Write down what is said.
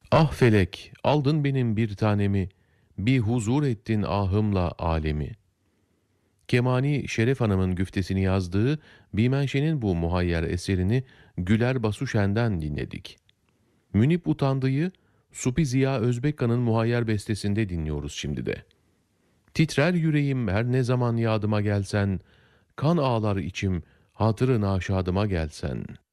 Ah felek, aldın benim bir tanemi, bir huzur ettin ahımla alemi. Kemani Şeref Hanım'ın güftesini yazdığı Bimenşe'nin bu muhayyer eserini Güler Basuşen'den dinledik. Münip Utandı'yı Supi Ziya Özbekkan'ın muhayyer bestesinde dinliyoruz şimdi de. Titrer yüreğim her ne zaman yadıma gelsen, kan ağlar içim hatırı naşadıma gelsen.